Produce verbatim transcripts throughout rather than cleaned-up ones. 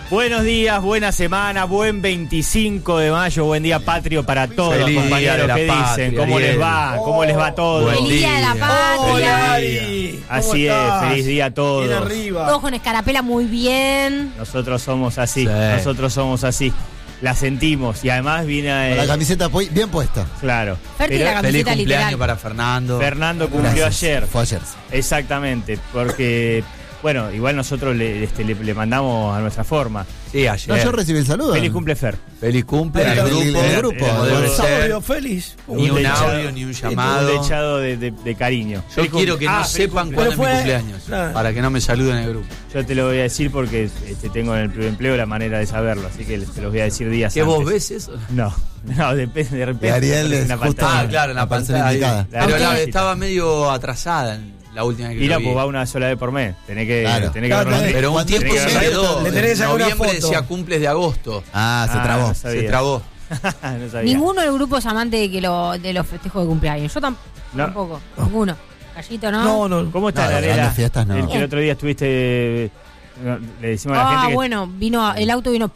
Buenos días, buena semana, buen veinticinco de mayo, buen día patrio para todos, Feliz compañeros. ¿Qué patria, dicen? ¿Cómo Ariel. les va? ¿Cómo les va a todos? Feliz día de la patria. Hola, Ari. Así es, feliz día a todos. Bien arriba. Todos con escarapela muy bien. Nosotros somos así, Sí. nosotros somos así. La sentimos y además viene... Con la camiseta pu- bien puesta. Claro. Fer tiene Pero la Feliz camiseta cumpleaños literal. para Fernando. Fernando cumplió Gracias. ayer. Fue ayer. Exactamente, porque... Bueno, igual nosotros le, este, le, le mandamos a nuestra forma. Sí, ayer. No, yo recibí el saludo. Feliz cumple, Fer. Feliz cumple El- al el- grupo. el grupo. Como debe El ser. Saurio, feliz. Ni un lechado- audio, ni un llamado. Un lechado de, de, de cariño. Yo Feliz quiero cum- que no Ah, feliz sepan cumple. cuándo es mi Pero fue- cumpleaños. Claro. Para que no me saluden en el grupo. Yo te lo voy a decir porque este, tengo en el primer empleo la manera de saberlo, así que te los voy a decir días ¿Qué antes. vos ves eso? No, no, depende de repente. Y Ariel aparece es en la justo- pantalla. Ah, claro, en la La persona pantalla. indicada. La Pero la- pantalla. estaba medio atrasada en la última vez que Mira, lo vi. pues va una sola vez por mes. Tenés que, Claro. tenés que Claro, verlo. tenés- Pero un Cuando tiempo tenés que se ver- quedó. le tenés que En sacar una noviembre foto. decía cumples de agosto. Ah, se Ah, trabó. no sabía. Se trabó. No sabía. Ninguno del grupo es amante de, que lo, de los festejos de cumpleaños. Yo tam- No. tampoco. Ninguno. Gallito, ¿no? No, no. ¿Cómo estás, No, las Arela? grandes fiestas no. El, que el otro día estuviste... no, Le decimos a la Ah, gente que... bueno, vino, el auto vino.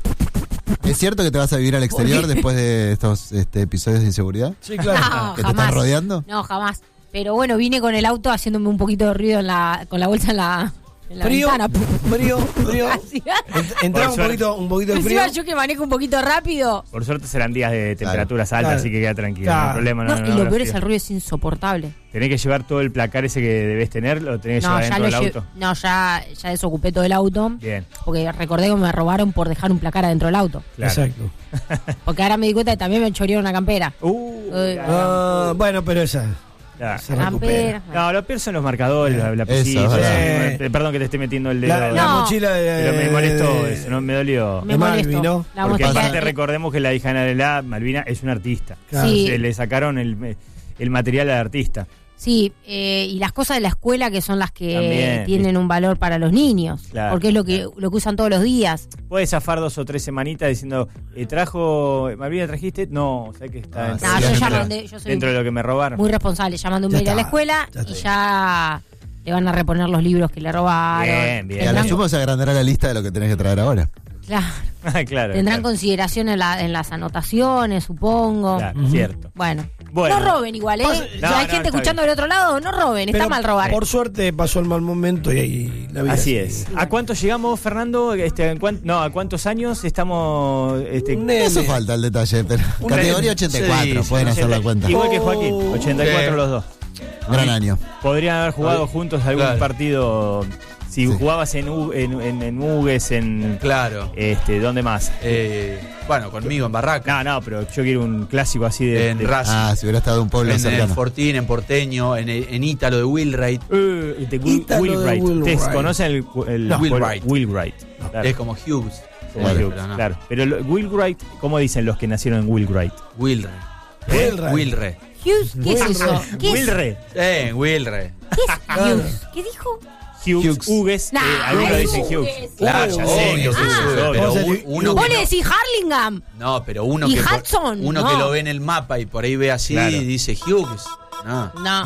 ¿Es cierto que te vas a vivir al exterior después de estos este, episodios de inseguridad? Sí, claro. No, ¿Que te jamás. están rodeando? No, jamás. Pero bueno, vine con el auto haciéndome un poquito de ruido en la, con la bolsa en la, en la Frío, ventana. frío, frío. Así. Ent- Entraba un Por poquito, un poquito de frío. Encima yo que manejo un poquito rápido. Por suerte serán días de temperaturas altas, Claro. así que queda tranquilo. No Claro. hay problema. No, No, no, y no lo habrá peor es frío. el ruido, es insoportable. ¿Tenés que llevar todo el placar ese que debes tener? ¿Lo tenés que No, llevar ya dentro lo del lle- auto? no ya, ya desocupé todo el auto. Bien, Porque recordé que me robaron por dejar un placar adentro del auto. claro. Exacto. Porque ahora me di cuenta que también me chorearon una campera. Uh, Eh, la- Ah, bueno, pero esa la- se recupera. Campera. No, lo peor son los marcadores, la, la Eso, piscina. es verdad. Eh, Perdón que te esté metiendo el dedo. La, la No. mochila de. Pero me molestó de- eso, no me dolió. Me de molestó. Malvi, ¿no? La Porque mochila- aparte recordemos que la hija de la Malvina es una artista. Claro. Sí. Se le sacaron el, el material al artista. Sí, eh, y las cosas de la escuela que son las que También, tienen un valor para los niños. Claro, porque es lo que, claro. lo que usan todos los días. Puedes zafar dos o tres semanitas diciendo, eh, ¿trajo, Malvina trajiste? No, o sea que está Ah, dentro, sí, No, yo dentro- ya mandé, yo soy dentro de lo que me robaron. muy responsable. Ya mandé un Ya mail a la está, escuela ya y está. ya le van a reponer los libros que le robaron. Bien, bien. Y a lo Tendrán, sumo se agrandará la lista de lo que tenés que traer ahora. claro, claro. tendrán claro, consideración en, la, en las anotaciones, supongo. claro, Ujú. cierto. Bueno. Bueno. No roben igual, ¿eh? Pasa- Si No, hay no, gente está escuchando bien. del otro lado, no roben, está Pero mal robar. Por suerte pasó el mal momento y ahí la vida. Así sigue. es. ¿A cuánto llegamos, Fernando? Este, ¿en cuán- no, ¿a cuántos años estamos? Este, Un No nene. hace falta el detalle, pero Un categoría nene. ochenta y cuatro, Sí, pueden ochenta hacer la cuenta. Igual que Joaquín, Oh. ochenta y cuatro Sí. los dos. Gran año. Podrían haber jugado Ay, juntos algún claro. partido. Si Sí. jugabas en, U- en, en, en Hugues, en. Claro. Este, ¿dónde más? Eh, bueno, conmigo en Barraca. No, no, pero yo quiero un clásico así de. En de- Racing. Ah, si hubiera estado un pueblo en el cercano. Fortín, en Porteño, en, en Ítalo de Wilright. Eh, de Will, Ítalo de Wheelwright. Wheelwright. ¿Ustedes conocen el, el No. pueblo? Wheelwright. Wheelwright. Claro. Es como Hughes. Como Claro. Hughes, Pero no. claro. Pero lo- Wheelwright, ¿cómo dicen los que nacieron en Wheelwright? Wilre. Wilre. Wilre. Hughes, ¿qué es eso? ¿Qué es, Wilre. Eh, Wilre. ¿qué es Hughes? ¿Qué dijo? Hughes, Hughes. Hugues, Nah, eh, algunos es dicen Hughes. Hughes. Claro, ya sé, obvio que que sí, sí, obvio. pero Vos un- decís- uno Vos que le no- decís Harlingham. No, pero uno ¿Y que por- Hudson? uno No. que lo ve en el mapa y por ahí ve así Claro. y dice Hughes. No. No.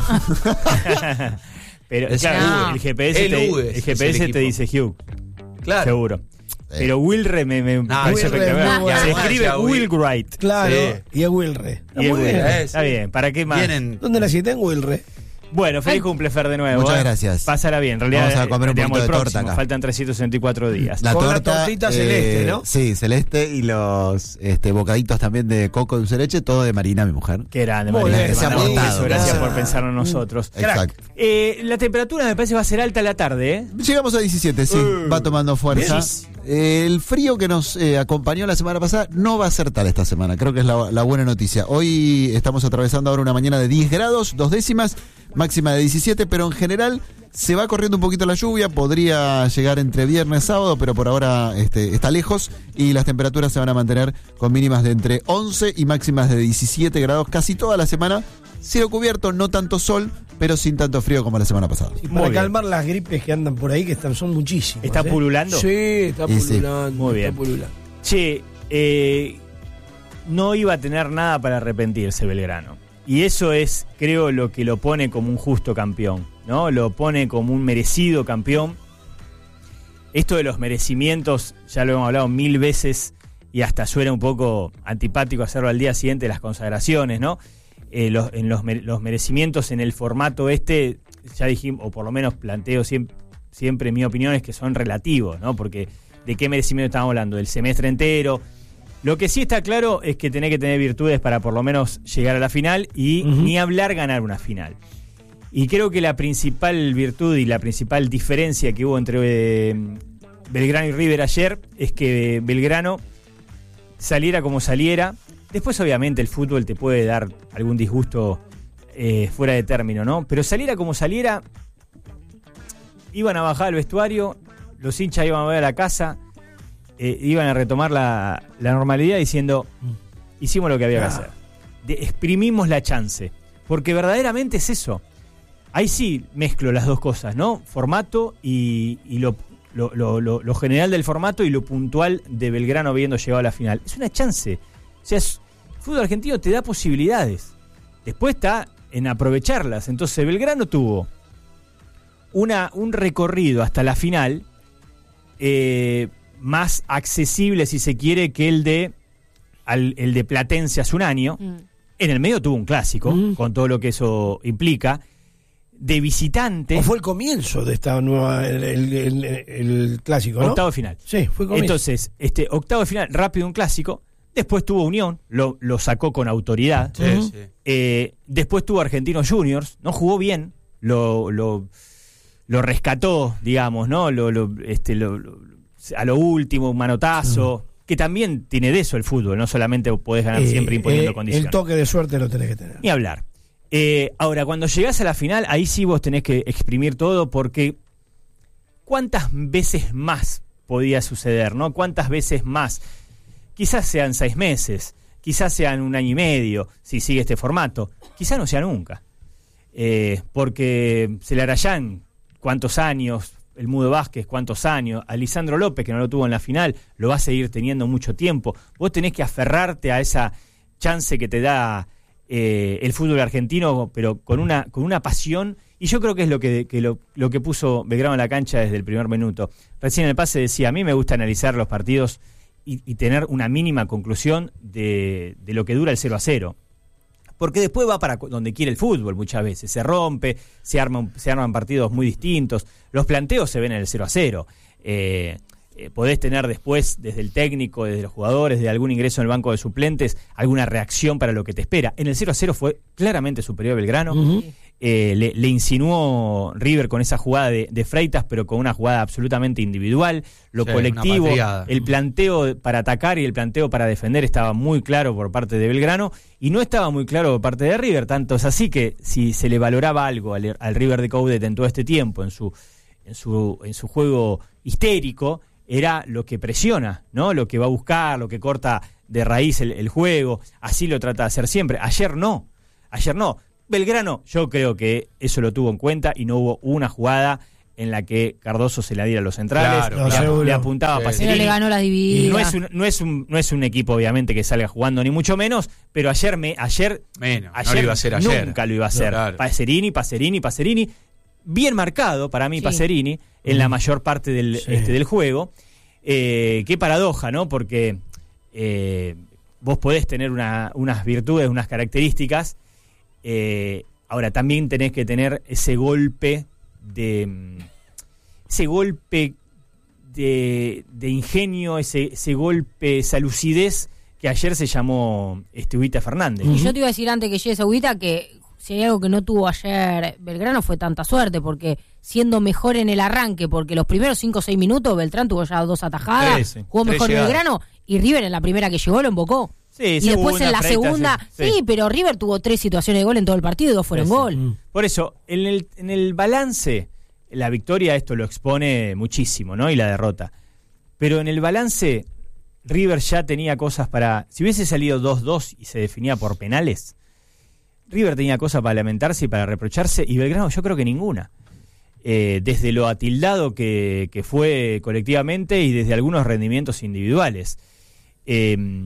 Pero Es claro, Hughes. el G P S, El te, Hughes el es G P S el te equipo. dice Hugh, Claro. seguro. Pero Wilre me, me parece Wilre, espectacular. muy Se bueno. escribe Ya, Will. Willwright. Claro. Sí. Y es Wilre. Está Y es muy Wilre. bien. Eh, Está sí. bien, ¿para qué más? Vienen. ¿Dónde naciste? En Wilre. Bueno, feliz Ay. cumple, Fer, de nuevo. Muchas ¿eh? gracias. Pásala bien. En realidad, Vamos a comer un digamos, poquito el de torta próximo. acá. Faltan trescientos sesenta y cuatro días. La Con la torta, tortita celeste, ¿no? Sí, celeste y los este, bocaditos también de coco dulce de leche, todo de Marina, mi mujer. Qué grande, Muy Marina. bien, Te se ha mandamos un portado, beso. Gracias gracias. por pensar en nosotros. Exacto. Eh, la temperatura me parece va a ser alta a la tarde, ¿eh? Llegamos a diecisiete, sí, Uh, va tomando fuerza. bien. Eh, el frío que nos eh, acompañó la semana pasada no va a ser tal esta semana, creo que es la, la buena noticia. Hoy estamos atravesando ahora una mañana de diez grados, dos décimas, máxima de diecisiete, pero en general se va corriendo un poquito la lluvia, podría llegar entre viernes y sábado, pero por ahora este, está lejos y las temperaturas se van a mantener con mínimas de entre once y máximas de diecisiete grados casi toda la semana. Cielo cubierto, no tanto sol, pero sin tanto frío como la semana pasada. Y Muy para bien. calmar las gripes que andan por ahí, que están, son muchísimas. ¿Está ¿eh? pululando? Sí, está Y sí. pululando. Muy bien. Está pululando. Che, eh, no iba a tener nada para arrepentirse Belgrano. Y eso es, creo, lo que lo pone como un justo campeón, ¿no? Lo pone como un merecido campeón. esto de los merecimientos, ya lo hemos hablado mil veces y hasta suena un poco antipático hacerlo al día siguiente de las consagraciones, ¿no? Eh, los, en los, los merecimientos en el formato este, ya dijimos, o por lo menos planteo siempre, siempre mi opinión es que son relativos, ¿no? Porque ¿de qué merecimiento estamos hablando? ¿Del semestre entero? Lo que sí está claro es que tenés que tener virtudes para por lo menos llegar a la final y uh-huh. ni hablar ganar una final. Y creo que la principal virtud y la principal diferencia que hubo entre eh, Belgrano y River ayer es que Belgrano saliera como saliera. Después obviamente el fútbol te puede dar algún disgusto eh, fuera de término, ¿no? Pero saliera como saliera, iban a bajar al vestuario, los hinchas iban a ver a la casa, eh, iban a retomar la, la normalidad diciendo, hicimos lo que había que hacer. De, exprimimos la chance, porque verdaderamente es eso. Ahí sí mezclo las dos cosas, ¿no? Formato y, y lo, lo, lo, lo, lo general del formato y lo puntual de Belgrano habiendo llegado a la final. Es una chance. O sea, es, el fútbol argentino te da posibilidades. Después está en aprovecharlas. Entonces Belgrano tuvo una, un recorrido hasta la final eh, más accesible, si se quiere, que el de, al, el de Platense hace un año. Mm. En el medio tuvo un clásico, mm. con todo lo que eso implica. De visitante. O fue el comienzo de esta nueva, el, el, el, el clásico, ¿no? Octavo de final. Sí, fue comienzo. Entonces, este octavo de final, rápido un clásico. Después tuvo Unión, lo, lo sacó con autoridad. Sí, uh-huh. sí. Eh, después tuvo Argentinos Juniors, no jugó bien, lo, lo, lo rescató, digamos, ¿no? Lo, lo, este, lo, lo, a lo último, un manotazo. Uh-huh. Que también tiene de eso el fútbol, no solamente podés ganar eh, siempre imponiendo eh, condiciones. El toque de suerte lo tenés que tener. Ni hablar. Eh, ahora, cuando llegás a la final, ahí sí vos tenés que exprimir todo, porque ¿cuántas veces más podía suceder, no? ¿Cuántas veces más? Quizás sean seis meses, quizás sean un año y medio, si sigue este formato. Quizás no sea nunca. Eh, porque Celarayán, ¿cuántos años? El Mudo Vázquez, ¿cuántos años? Alisandro López, que no lo tuvo en la final, lo va a seguir teniendo mucho tiempo. Vos tenés que aferrarte a esa chance que te da Eh, el fútbol argentino, pero con una con una pasión, y yo creo que es lo que, que lo, lo que puso Belgrano en la cancha desde el primer minuto. Recién en el pase decía, a mí me gusta analizar los partidos y, y tener una mínima conclusión de, de lo que dura el cero a cero, porque después va para donde quiere el fútbol muchas veces, se rompe, se arman, se arman partidos muy distintos, los planteos se ven en el cero a cero. eh, Eh, podés tener después, desde el técnico, desde los jugadores, de algún ingreso en el banco de suplentes, alguna reacción para lo que te espera. En el cero a cero fue claramente superior a Belgrano. Uh-huh. Eh, le, le insinuó River con esa jugada de, de Freitas, pero con una jugada absolutamente individual. Lo sí, colectivo, el planteo para atacar y el planteo para defender estaba muy claro por parte de Belgrano y no estaba muy claro por parte de River. Tanto es así que si se le valoraba algo al, al River de Coudet en todo este tiempo, en su, en su, en su juego histérico, era lo que presiona, ¿no? Lo que va a buscar, lo que corta de raíz el, el juego. Así lo trata de hacer siempre. Ayer no. Ayer no. Belgrano, yo creo que eso lo tuvo en cuenta y no hubo una jugada en la que Cardoso se la diera a los centrales. Claro, le, claro. le apuntaba sí. a Pacerini. Pero le ganó la dividida. No es un, no es un, no es un equipo, obviamente, que salga jugando, ni mucho menos, pero ayer, me, ayer, menos, ayer, no lo iba a hacer ayer. Nunca lo iba a hacer. No, claro. Pacerini, Pacerini, Pacerini. Bien marcado para mí, sí. Pacerini, en mm. la mayor parte del, sí. este, del juego. Eh, qué paradoja, ¿no? Porque eh, vos podés tener una, unas virtudes, unas características, eh, ahora también tenés que tener ese golpe de ese golpe de, de ingenio, ese, ese golpe, esa lucidez que ayer se llamó este, Huguita Fernández. Y yo te iba a decir antes que llegue esa Huguita que si hay algo que no tuvo ayer Belgrano fue tanta suerte, porque siendo mejor en el arranque, porque los primeros cinco o seis minutos Beltrán tuvo ya dos atajadas, tres, sí. jugó mejor llegadas. Belgrano, y River en la primera que llegó lo embocó. Sí, y segunda, después en la Freitas, segunda, sí, sí, pero River tuvo tres situaciones de gol en todo el partido y dos fueron sí, gol. Sí. Por eso, en el, en el balance, la victoria esto lo expone muchísimo, ¿no? Y la derrota. Pero en el balance, River ya tenía cosas para... Si hubiese salido dos dos y se definía por penales, River tenía cosas para lamentarse y para reprocharse, y Belgrano yo creo que ninguna. Eh, desde lo atildado que, que fue colectivamente y desde algunos rendimientos individuales. Eh,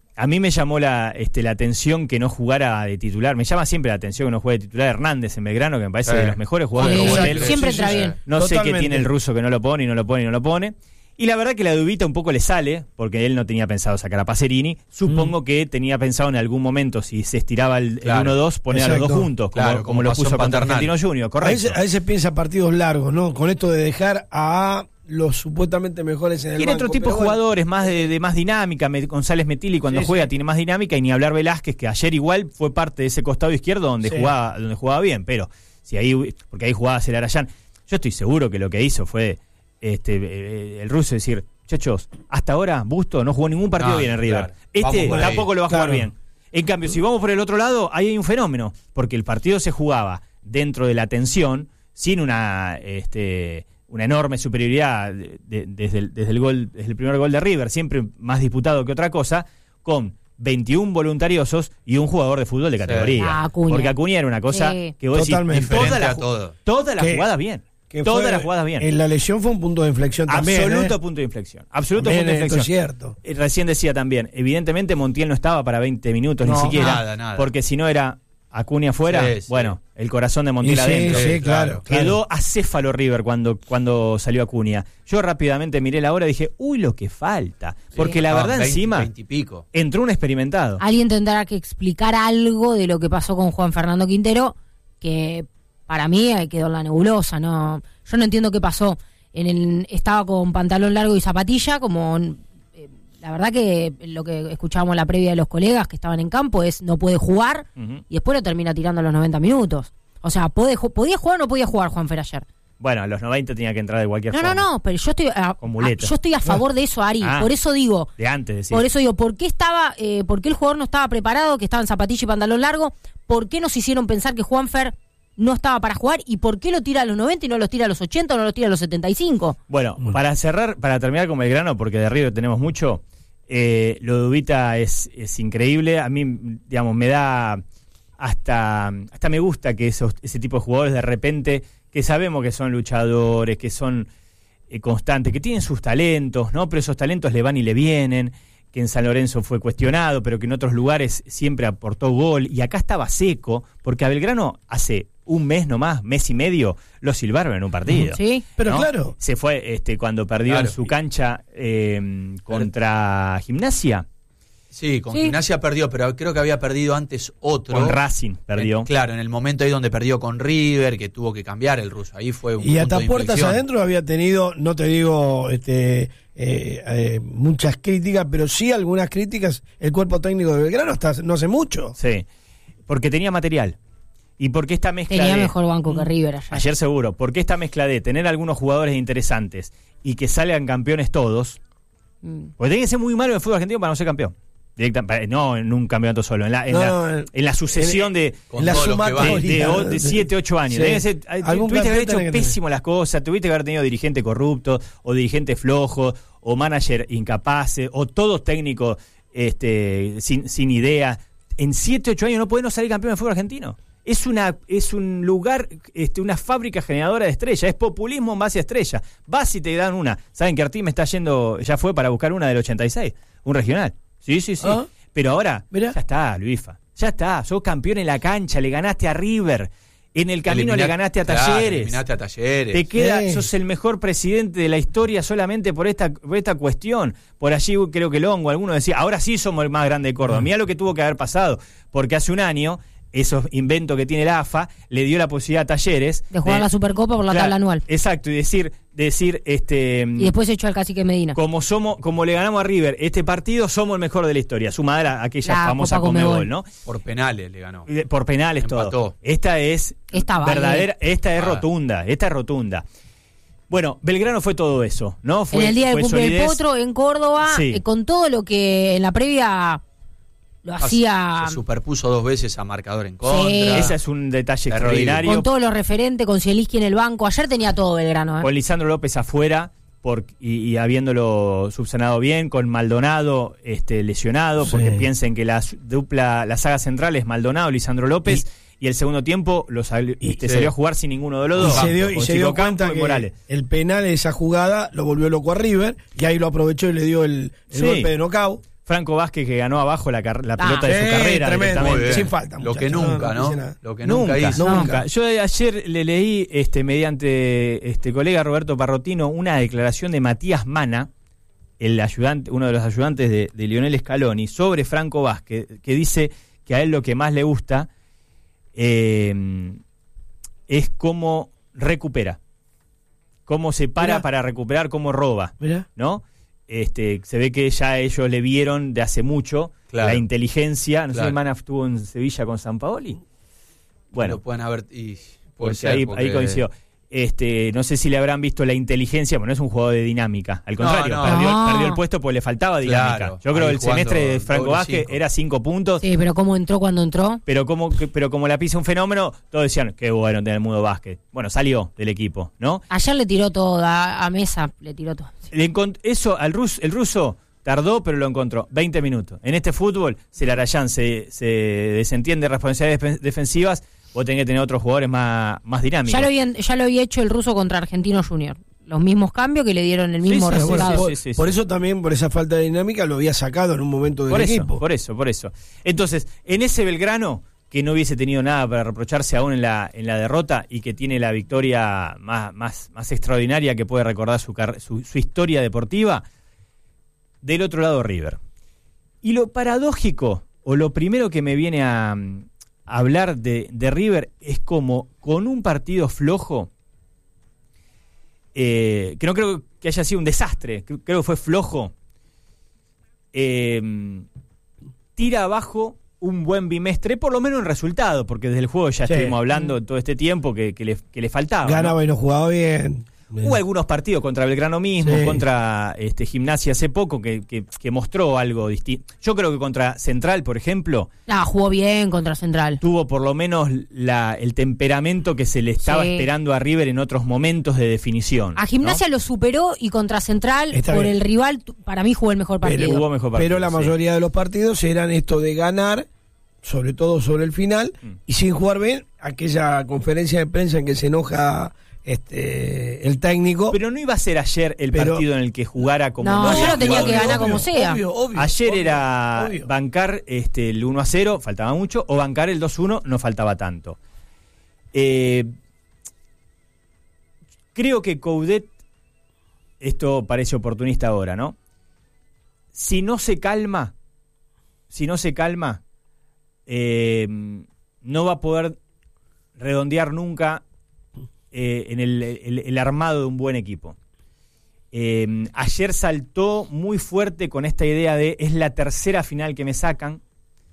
a mí me llamó la, este, la atención que no jugara de titular. Me llama siempre la atención que no juegue de titular Hernández en Belgrano, que me parece Sí. de los mejores jugadores Sí, del sí, plantel. siempre Sí, sí, entra sí. bien. No sé qué Totalmente. tiene el ruso que no lo pone y no lo pone y no lo pone. Y la verdad que la dudita un poco le sale, porque él no tenía pensado sacar a Pacerini. Supongo mm. que tenía pensado en algún momento, si se estiraba el, el Claro. uno dos, poner Exacto. a los dos juntos, como, Claro, como, como lo pasó puso en contra Paternal. Argentino Junior, A correcto. veces, a veces piensa partidos largos, ¿no? Con esto de dejar a los supuestamente mejores en el Tiene banco, otro tipo de pero bueno. jugadores, más de, de más dinámica. Me- González Metilli cuando Sí, juega sí. tiene más dinámica, y ni hablar Velázquez, que ayer igual fue parte de ese costado izquierdo donde Sí. jugaba donde jugaba bien, pero si ahí porque ahí jugaba Celarayán. Yo estoy seguro que lo que hizo fue este eh, el ruso decir, muchachos, hasta ahora Busto no jugó ningún partido No, bien en River. claro. Vamos Este por ahí. tampoco lo va a jugar Claro. bien. En cambio, si vamos por el otro lado, ahí hay un fenómeno, porque el partido se jugaba dentro de la tensión, sin una este una enorme superioridad de- de- desde, el, desde el gol, desde el primer gol de River, siempre más disputado que otra cosa, con veintiún voluntariosos y un jugador de fútbol de categoría. Ah, Acuña. Porque Acuña era una cosa Sí. que vos decís, Totalmente. toda Diferente la, a todo. toda la Que- jugada bien. Que Todas fue- las jugadas bien. En la lesión fue un punto de inflexión también. Absoluto ¿eh? punto de inflexión. Absoluto También punto de esto es inflexión. cierto. Eh, Recién decía también, evidentemente Montiel no estaba para veinte minutos No, ni siquiera. nada, nada. Porque si no era Acuña afuera, Sí, sí. bueno, el corazón de Montiel Y sí, adentro. sí, Sí, claro. claro. Quedó acéfalo River cuando, cuando salió Acuña. Yo rápidamente miré la hora y dije, uy, lo que falta. Porque la Ah, verdad veinte, encima veinte y pico. entró un experimentado. Alguien tendrá que explicar algo de lo que pasó con Juan Fernando Quintero, que para mí eh, quedó en la nebulosa. No, yo no entiendo qué pasó. En el, estaba con pantalón largo y zapatilla, como eh, la verdad que lo que escuchábamos en la previa de los colegas que estaban en campo es no puede jugar, Ujú. y después lo termina tirando a los noventa minutos. O sea, ¿puede, ju- ¿podía jugar o no podía jugar Juanfer ayer? Bueno, a los noventa tenía que entrar de cualquier No, no, forma. no, pero yo estoy a, Con muleta. a- yo estoy a favor de eso, Ari. Ah. Por eso digo, De antes, decía. por eso digo, ¿por qué estaba, eh, por qué el jugador no estaba preparado, que estaba en zapatilla y pantalón largo? ¿Por qué nos hicieron pensar que Juanfer no estaba para jugar? ¿Y por qué lo tira a los noventa y no los tira a los ochenta o no los tira a los setenta y cinco? Bueno, para cerrar, para terminar con Belgrano, porque de River tenemos mucho, eh, lo de Ubita es, es increíble. A mí, digamos, me da hasta, hasta me gusta que esos, ese tipo de jugadores de repente, que sabemos que son luchadores, que son eh, constantes, que tienen sus talentos, ¿no? Pero esos talentos le van y le vienen, que en San Lorenzo fue cuestionado, pero que en otros lugares siempre aportó gol, y acá estaba seco, porque a Belgrano hace un mes nomás, mes y medio, lo silbaron en un partido. ¿Sí? Pero ¿no? claro. Se fue este cuando perdió Claro. en su cancha eh, contra Gimnasia, Sí, con Sí. Gimnasia perdió, pero creo que había perdido antes otro. con Racing perdió. Eh, claro, en el momento ahí donde perdió con River, que tuvo que cambiar el ruso. Ahí fue un Y punto hasta de puertas inflexión. adentro había tenido, no te digo este, eh, eh, muchas críticas, pero sí algunas críticas el cuerpo técnico de Belgrano hasta no hace mucho. Sí, porque tenía material. Y porque esta mezcla Tenía de... mejor banco que River ayer. Ayer seguro, porque esta mezcla de tener algunos jugadores interesantes y que salgan campeones todos, Mm. porque tiene que ser muy malo el fútbol argentino para no ser campeón. Directa, para- no en un campeonato solo, en la, en No, la, no, en- en la sucesión de... Con la todos los que de, van. sumatoria. de, o- de siete, ocho años. Sí. Tiene que ser- ay, Algún tuviste que haber campeón hecho tenés que tener. pésimo las cosas, tuviste que haber tenido dirigente corrupto, o dirigente flojo, o manager incapaces, o todos técnicos este, sin, sin idea. En siete, ocho años no podés no salir campeón de fútbol argentino. Es una es un lugar, este, una fábrica generadora de estrellas, es populismo en base a estrellas. Vas y te dan una. Saben que Artí me está yendo, ya fue para buscar una del ochenta y seis, un regional. Sí, sí, sí. Ah. Pero ahora, Mirá. ya está, Luifa. Ya está, sos campeón en la cancha, le ganaste a River. En el camino le Eliminat- ganaste a claro, Talleres. eliminaste a Talleres. Te queda, Sí. sos el mejor presidente de la historia solamente por esta, por esta cuestión. Por allí creo que Longo, alguno decía, ahora sí somos el más grande de Córdoba. Mirá lo que tuvo que haber pasado, porque hace un año, esos inventos que tiene la A F A, le dio la posibilidad a Talleres De jugar la Supercopa por la Claro, tabla anual. Exacto, y decir, decir, este Y después echó al cacique Medina. como somos, como le ganamos a River este partido, somos el mejor de la historia, sumada a aquella La famosa Copa Conmebol. Conmebol, ¿no? Por penales le ganó. Y de- Por penales Empató. todo. Esta es Esta vale. verdadera, esta es Ah. rotunda, esta es rotunda. Bueno, Belgrano fue todo eso, ¿no? Fue, en el día del fue cumple del solidez. Potro en Córdoba, Sí. eh, con todo lo que en la previa lo Ah, hacía, Se superpuso dos veces a marcador en contra. Sí. Ese es un detalle Terrible. extraordinario. con todos los referentes, con Zielinski en el banco. Ayer tenía todo Belgrano. ¿eh? Con Lisandro López afuera por, y, y habiéndolo subsanado bien, con Maldonado este, lesionado, Sí. porque piensen que la su- dupla, la saga central es Maldonado, Lisandro López, y, el segundo tiempo lo sal- este, sí. salió a jugar sin ninguno de los Y dos. se dio, y con se dio Chico Campo cuenta y que Morales. el penal de esa jugada lo volvió loco a River, y ahí lo aprovechó y le dio el, el Sí. golpe de knockout. Franco Vázquez, que ganó abajo la, car- la pelota Ah, de su sí, carrera. tremendo. directamente. Sin falta, Lo muchachos. que nunca, No, ¿no? no dice nada. Lo que nunca, Nunca, hizo. nunca. Yo ayer le leí, este, mediante este colega Roberto Parrotino, una declaración de Matías Mana, el ayudante, uno de los ayudantes de, de Lionel Scaloni, sobre Franco Vázquez, que dice que a él lo que más le gusta eh, es cómo recupera, cómo se para Mirá. para recuperar, cómo roba, Mirá. ¿no? Este, se ve que ya ellos le vieron de hace mucho Claro. la inteligencia. No sé Claro. si Mana estuvo en Sevilla con Sampaoli. Bueno, Lo pueden haber. Y, puede porque ser, ahí, porque- ahí coincidió. Este, no sé si le habrán visto la inteligencia, pero no es un jugador de dinámica. Al contrario, no. perdió, No. perdió el puesto porque le faltaba dinámica. Claro, Yo creo que ahí el semestre jugando de Franco doble Vázquez cinco. era cinco puntos, Sí, pero cómo entró cuando entró. pero como, pero como la pisa un fenómeno, todos decían, qué bueno tener el Mudo Vázquez. Bueno, salió del equipo, ¿no? Ayer le tiró todo, a, a Mesa le tiró todo. Le encont- eso al rus, el ruso tardó, pero lo encontró. veinte minutos. En este fútbol, si el Arayán se, se desentiende de responsabilidades defensivas, vos tenés que tener otros jugadores más, más dinámicos. Ya lo, habían, ya lo había hecho el ruso contra Argentino Junior. Los mismos cambios que le dieron el Sí, mismo sí, Pero bueno, resultado. por, sí, sí, sí, por sí. eso también, por esa falta de dinámica, lo había sacado en un momento del Por eso, equipo. por eso, por eso. Entonces, en ese Belgrano, que no hubiese tenido nada para reprocharse aún en la, en la derrota y que tiene la victoria más, más, más extraordinaria que puede recordar su, car- su, su historia deportiva, del otro lado River. Y lo paradójico, o lo primero que me viene a, a hablar de, de River, es como con un partido flojo, eh, que no creo que haya sido un desastre, creo que fue flojo, eh, tira abajo un buen bimestre, por lo menos en resultado, porque desde el juego ya Sí. estuvimos hablando todo este tiempo que, que, le, que le faltaba. ¿no? Ganaba y no jugaba bien. Hubo algunos partidos contra Belgrano mismo, Sí. contra este Gimnasia hace poco, que, que, que mostró algo distinto. Yo creo que contra Central, por ejemplo, Ah, jugó bien contra Central. tuvo por lo menos la, el temperamento que se le estaba Sí. esperando a River en otros momentos de definición. A Gimnasia ¿no? lo superó y contra Central, Está por bien. el rival, tu- para mí jugó el mejor Pero partido. Jugó mejor partido, Pero la sí. mayoría de los partidos eran esto de ganar, sobre todo sobre el final, Mm. y sin jugar bien, aquella conferencia de prensa en que se enoja este el técnico. Pero no iba a ser ayer el Pero- partido en el que jugara como No, no ayer había lo tenía jugado que nunca. ganar como sea. Obvio, obvio, Ayer obvio, era obvio. bancar este, el uno a cero, faltaba mucho, o bancar el dos uno, no faltaba tanto. Eh, creo que Coudet, esto parece oportunista ahora, ¿no? Si no se calma, si no se calma, eh, no va a poder redondear nunca eh, en el, el- el armado de un buen equipo. Eh, ayer saltó muy fuerte con esta idea de es la tercera final que me sacan.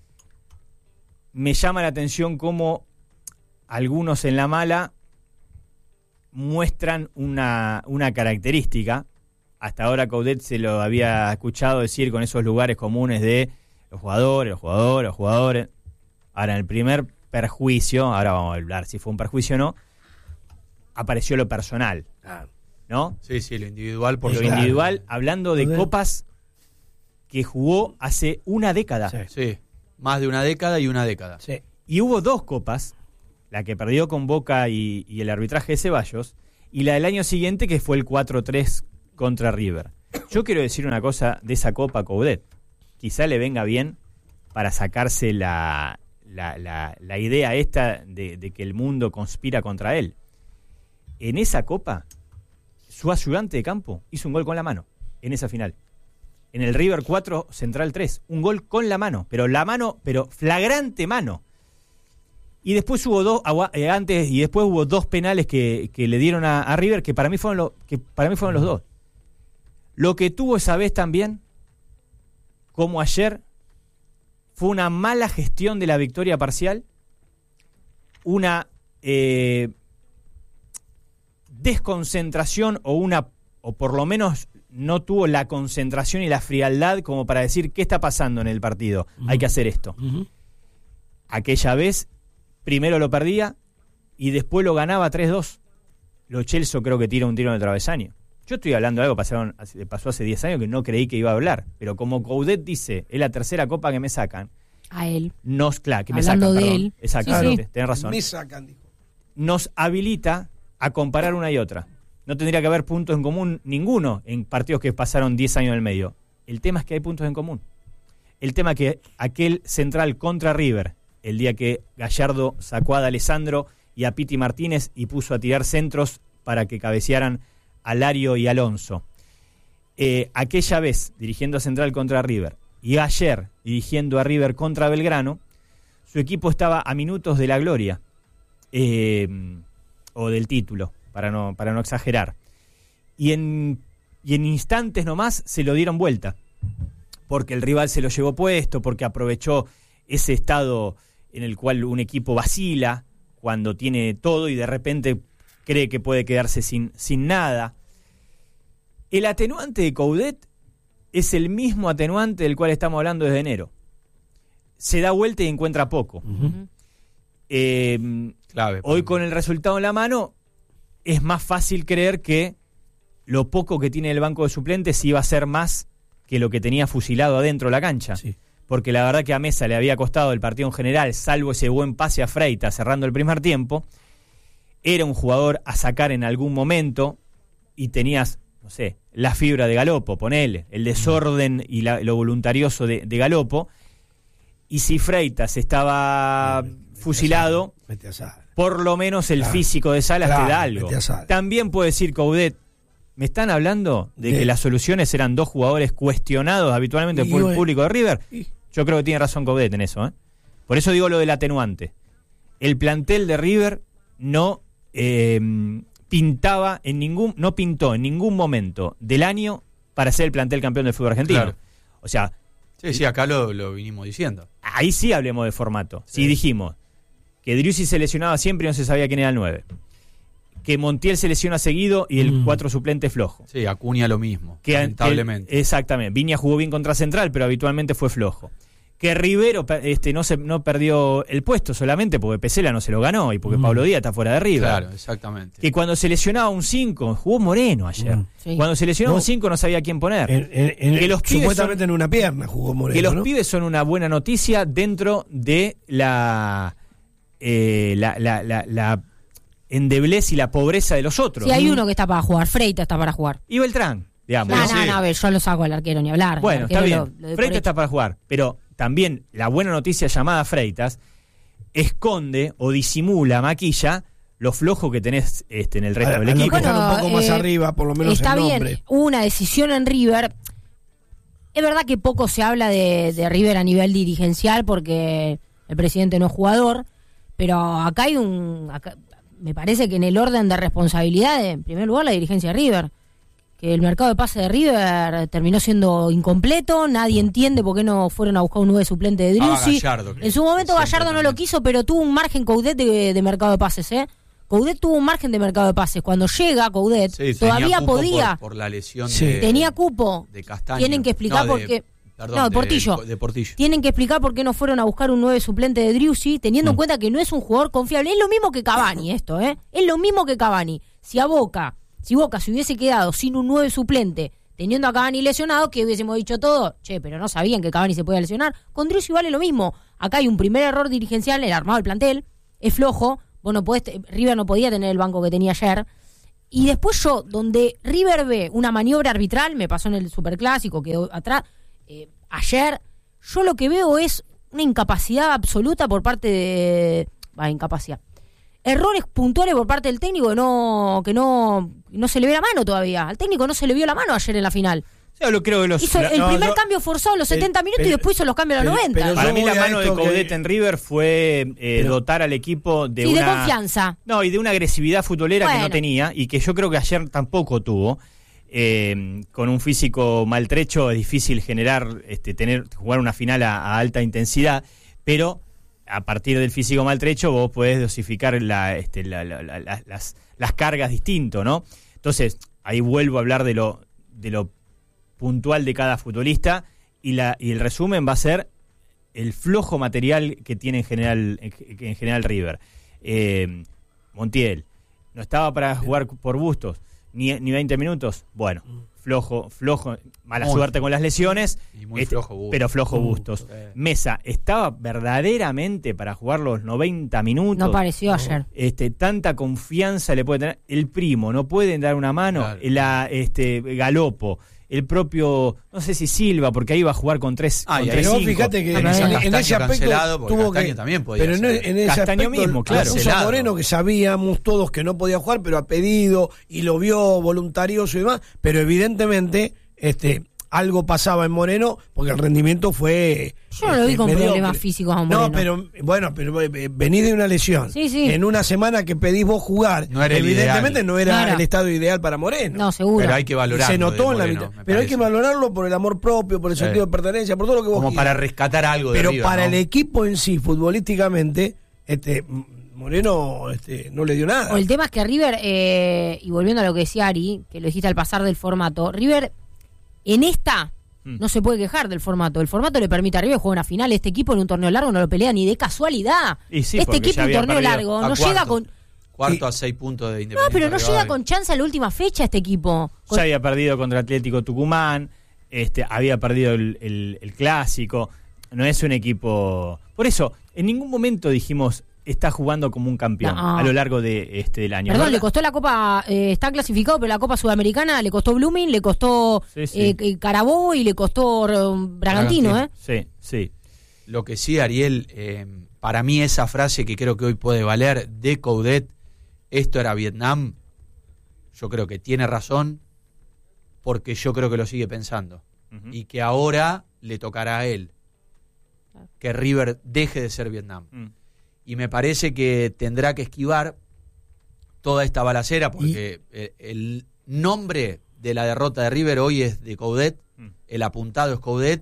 Me llama la atención cómo algunos en la mala muestran una, una característica. Hasta ahora Coudet se lo había escuchado decir con esos lugares comunes de los jugadores, los jugadores, los jugadores. Ahora, en el primer perjuicio, ahora vamos a hablar si fue un perjuicio o no, apareció lo personal, ¿no? Sí, sí, lo individual por Lo supuesto. individual, hablando de Joder. copas que jugó hace una década. Sí. Sí, más de una década y una década. Sí. Y hubo dos copas, la que perdió con Boca y, y el arbitraje de Ceballos, y la del año siguiente que fue el cuatro tres contra River. Yo quiero decir una cosa de esa copa, Coudet. Quizá le venga bien para sacarse la, la, la, la idea esta de, de que el mundo conspira contra él. En esa copa, su ayudante de campo hizo un gol con la mano, en esa final. En el River cuatro, Central tres. Un gol con la mano, pero la mano, pero flagrante mano. Y después hubo dos, agua- eh, antes y después hubo dos penales que, que le dieron a, a River, que para mí fueron lo, que para mí fueron los dos. Lo que tuvo esa vez también, como ayer, fue una mala gestión de la victoria parcial, una eh, desconcentración o una, o por lo menos no tuvo la concentración y la frialdad como para decir qué está pasando en el partido. Ujú. Hay que hacer esto. Ujú. Aquella vez, primero lo perdía y después lo ganaba tres dos. Lo Chelsea creo que tira un tiro en el travesaño. Yo estoy hablando de algo que pasaron, pasó hace diez años que no creí que iba a hablar. Pero como Coudet dice, es la tercera copa que me sacan. A él. Nos, claro, que me Hablando sacan, de perdón. él. Exactamente, Sí, sí. tenés razón. Me sacan, dijo. Nos habilita a comparar una y otra. No tendría que haber puntos en común ninguno en partidos que pasaron diez años en el medio. El tema es que hay puntos en común. el tema que aquel central contra River, el día que Gallardo sacó a D'Alessandro y a Piti Martínez y puso a tirar centros para que cabecearan a Lario y Alonso. Eh, aquella vez, dirigiendo a Central contra River, y ayer, dirigiendo a River contra Belgrano, su equipo estaba a minutos de la gloria, eh, o del título, para no, para no exagerar. Y en, y en instantes nomás se lo dieron vuelta, porque el rival se lo llevó puesto, porque aprovechó ese estado en el cual un equipo vacila cuando tiene todo y de repente cree que puede quedarse sin, sin nada. El atenuante de Coudet es el mismo atenuante del cual estamos hablando desde enero. Se da vuelta y encuentra poco. Uh-huh. Eh, Clave. Hoy con el resultado en la mano es más fácil creer que lo poco que tiene el banco de suplentes iba a ser más que lo que tenía fusilado adentro de la cancha. Sí. Porque la verdad que a Mesa le había costado el partido en general, salvo ese buen pase a Freitas cerrando el primer tiempo. Era un jugador a sacar en algún momento y tenías, no sé, la fibra de Galopo, ponele, el desorden y la, lo voluntarioso de, de Galopo. Y si Freitas estaba no, mete fusilado, mete a Sala. Por lo menos el claro, físico de Salas claro, te da algo. También puede decir Coudet, me están hablando de, de que las soluciones eran dos jugadores cuestionados habitualmente por el público de River. Y, Yo creo que tiene razón Coudet en eso, ¿eh? Por eso digo lo del atenuante. El plantel de River no eh, pintaba en ningún, no pintó en ningún momento del año para ser el plantel campeón del fútbol argentino. Claro. O sea, sí, sí, acá lo, lo vinimos diciendo. Ahí sí hablemos de formato. Sí, sí dijimos que Driussi se lesionaba siempre y no se sabía quién era el nueve. Que Montiel se lesiona seguido y el cuatro mm. suplente flojo. Sí, Acuña lo mismo, que, lamentablemente. Que, exactamente. Viña jugó bien contra Central, pero habitualmente fue flojo. Que Rivero este, no se no perdió el puesto solamente porque Pesela no se lo ganó y porque mm. Pablo Díaz está fuera de River. Claro, exactamente. Que cuando se lesionaba un cinco, jugó Moreno ayer. Mm. Sí. Cuando se lesionaba no. un cinco no sabía quién poner. En, en, en, que los supuestamente son, en una pierna jugó Moreno. Que los ¿no? pibes son una buena noticia dentro de la... Eh, la, la, la, la endeblez y la pobreza de los otros. Sí, hay uno que está para jugar, Freitas está para jugar. Y Beltrán, digamos. No, no, no, a ver, yo lo saco al arquero ni hablar. Bueno, está bien, lo, lo Freitas está para jugar, pero también la buena noticia llamada Freitas esconde o disimula, maquilla lo flojo que tenés este, en el resto del equipo. Bueno, un poco más eh, arriba, por lo menos está el nombre. Bien, hubo una decisión en River. Es verdad que poco se habla de, de River a nivel dirigencial porque el presidente no es jugador. Pero acá hay un... Acá, me parece que en el orden de responsabilidad, en primer lugar, la dirigencia de River. Que el mercado de pase de River terminó siendo incompleto, nadie entiende por qué no fueron a buscar un nueve suplente de Driussi. Ah, Gallardo, en su momento Gallardo no lo quiso, pero tuvo un margen Coudet de, de mercado de pases, ¿eh? Coudet tuvo un margen de mercado de pases. Cuando llega Coudet, sí, todavía podía... Por, por la lesión sí. de... Tenía cupo. De Castaño. Tienen que explicar no, por de... qué... Perdón, no, de de, Portillo. de Portillo. Tienen que explicar por qué no fueron a buscar un nueve suplente de Driussi, teniendo mm. en cuenta que no es un jugador confiable. Es lo mismo que Cavani esto, ¿eh? Es lo mismo que Cavani. Si a Boca, si Boca se hubiese quedado sin un nueve suplente, teniendo a Cavani lesionado, que hubiésemos dicho todo, che, pero no sabían que Cavani se podía lesionar. Con Driussi vale lo mismo. Acá hay un primer error dirigencial, el armado del plantel, es flojo. Vos no podés, River no podía tener el banco que tenía ayer. Y después yo, donde River ve una maniobra arbitral, me pasó en el Superclásico, quedó atrás, eh, ayer... Yo lo que veo es una incapacidad absoluta por parte de... Va, incapacidad. Errores puntuales por parte del técnico que no que no, no se le ve la mano todavía. Al técnico no se le vio la mano ayer en la final. Yo lo creo que los, hizo el no, primer no, cambio forzado a los setenta minutos pero, y después hizo los cambios a los noventa. Pero para mí la mano de Coudet que... en River fue eh, pero, dotar al equipo de sí, una... de confianza. No, y de una agresividad futbolera bueno. que no tenía y que yo creo que ayer tampoco tuvo. Eh, con un físico maltrecho es difícil generar, este, tener, jugar una final a, a alta intensidad, pero a partir del físico maltrecho vos podés dosificar la, este, la, la, la, la, las, las cargas distinto, ¿no? Entonces, ahí vuelvo a hablar de lo, de lo puntual de cada futbolista y, la, y el resumen va a ser el flojo material que tiene en general, en general River. Eh, Montiel, no estaba para jugar por Bustos. Ni, ni veinte minutos, bueno, flojo, flojo, mala muy, suerte con las lesiones, y muy este, flojo Bustos. Pero flojo Bustos. Eh. Mesa, ¿estaba verdaderamente para jugar los noventa minutos? No pareció ayer. Este, tanta confianza le puede tener el primo, no pueden dar una mano, claro. la, este, Galopo, el propio, no sé si Silva, porque ahí iba a jugar con tres, Ah, con y ahí tres Pero cinco. fíjate que Ah, en, pero ese- bueno. en ese Castaño aspecto cancelado, porque tuvo Castaño que también podía pero en, ser. en ese Castaño aspecto mismo, claro. lo puso Cancelado. Moreno, que sabíamos todos que no podía jugar, pero ha pedido y lo vio voluntarioso y demás, pero evidentemente este algo pasaba en Moreno porque el rendimiento fue Yo no lo vi este, con mediocre. problemas físicos a Moreno. No, pero bueno, pero eh, venís de una lesión. Sí, sí. En una semana que pedís vos jugar, No era el evidentemente ideal. no era No era. el estado ideal para Moreno. No, seguro. Pero hay que Y valorarlo. se notó de en la Moreno, mitad. me Pero hay parece. que valorarlo por el amor propio, por el Sí. sentido de pertenencia, por todo lo que vos Como quieras. para rescatar algo de Pero River, para ¿no? el equipo en sí, futbolísticamente, este Moreno este, no le dio nada. O el tema es que River, eh, y volviendo a lo que decía Ari, que lo dijiste al pasar del formato, River en esta Mm. no se puede quejar del formato. El formato le permite a River jugar una final. Este equipo en un torneo largo no lo pelea ni de casualidad. Y sí, este porque equipo ya en un había torneo perdido. largo A no cuarto. llega con... Cuarto Y- a seis puntos de No, Independiente. pero no llega Rivadavia. con chance a la última fecha este equipo. Con- Ya había perdido contra Atlético Tucumán, este, había perdido el, el- el clásico. No es un equipo. Por eso, en ningún momento dijimos está jugando como un campeón No. a lo largo de este del año. Perdón, ¿no? le costó la Copa, eh, está clasificado, pero la Copa Sudamericana le costó Blooming, le costó Sí, sí. eh, eh, Carabobo y le costó eh, Bragantino, Bragantino. ¿eh? Sí, sí. Lo que sí, Ariel, eh, para mí esa frase que creo que hoy puede valer de Coudet, esto era Vietnam, yo creo que tiene razón, porque yo creo que lo sigue pensando. Ujú. Y que ahora le tocará a él que River deje de ser Vietnam. Mm. Y me parece que tendrá que esquivar toda esta balacera, porque el, el nombre de la derrota de River hoy es de Coudet, Mm. el apuntado es Coudet.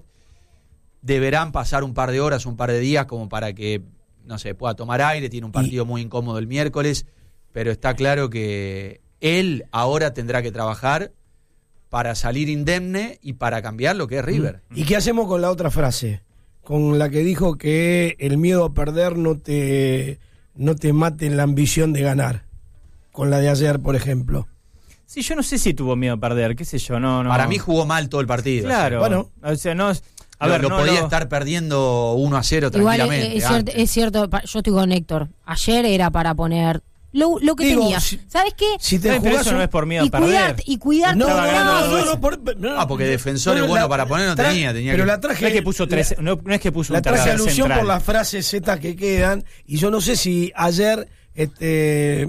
Deberán pasar un par de horas, un par de días, como para que, no sé, pueda tomar aire. Tiene un partido muy incómodo el miércoles, pero está claro que él ahora tendrá que trabajar para salir indemne y para cambiar lo que es River. ¿Y qué hacemos con la otra frase? Con la que dijo que el miedo a perder no te, no te mate la ambición de ganar. Con la de ayer, por ejemplo. Sí, yo no sé si tuvo miedo a perder, qué sé yo, no, no. Para mí jugó mal todo el partido. Claro. Bueno. O sea, no. A Lo, ver, lo no, podía no- estar perdiendo uno a cero Igual eh, tranquilamente. es, cierto, antes. es cierto, pa- yo estoy con Héctor. Ayer era para poner lo, lo que Digo, tenía. si- ¿Sabes qué? Si te Ay, pero jugás eso no un- es por miedo y a perder. cuidarte, y cuidarte. No, no, Estaba ganando no, dos. no, no, por- no, Ah, porque defensores no, buenos la- para poner no tra- tenía, tenía pero que- la traje, no es que puso tres, la- no, no es que puso La un traje tercer alusión central. por las frases Z que quedan, y yo no sé si ayer, este,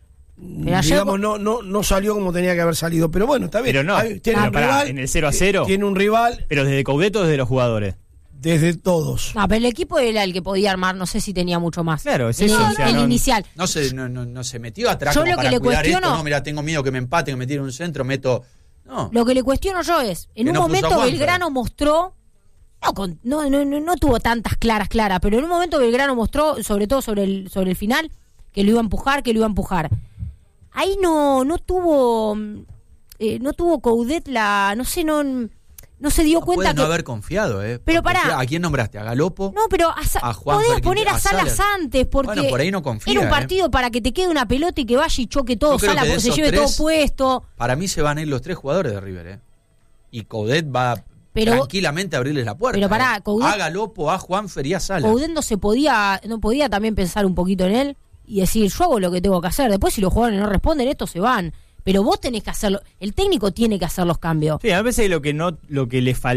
ayer- digamos, no, no, no salió como tenía que haber salido, pero bueno, está bien. Pero no, Hay- tiene pero un pará, rival, en el cero a cero. Tiene un rival Pero desde Coudet o desde los jugadores. desde todos. No, pero el equipo era el que podía armar, no sé si tenía mucho más. Claro, es el, eso, o sea, el no- inicial. No se, no, no, no se metió atrás Yo como lo que para le cuidar cuestiono- esto. No, mira, tengo miedo que me empaten, que me tiren un centro, meto... No, Lo que le cuestiono yo es, en Que un no puso a momento Juanfer. Belgrano mostró, no, con- no, no, no, no tuvo tantas claras, claras, pero en un momento Belgrano mostró, sobre todo sobre el, sobre el final, que lo iba a empujar, que lo iba a empujar. Ahí no, no tuvo, eh, no tuvo Coudet la, no sé, no, no se dio no cuenta puede no que... haber confiado, ¿eh? Pero Porque, pará. ¿a quién nombraste? ¿A Galopo? No, pero a Sa- A Juan podías Fer- poner a a Salas Salas. antes, porque Bueno, por ahí no confía, era un ¿eh? partido para que te quede una pelota y que vaya y choque todo, Yo creo Salas que de se esos lleve tres- todo puesto. Para mí se van a ir los tres jugadores de River, ¿eh? Y Coudet va Pero- tranquilamente a abrirles la puerta. pero pará, ¿eh? Coudet- A Galopo, a Juanfer y a Salas. Coudet no se podía, no podía también pensar un poquito en él y decir, yo hago lo que tengo que hacer. Después si los jugadores no responden, estos se van. Pero vos tenés que hacerlo, el técnico tiene que hacer los cambios. Sí, a veces lo que no, lo que le falta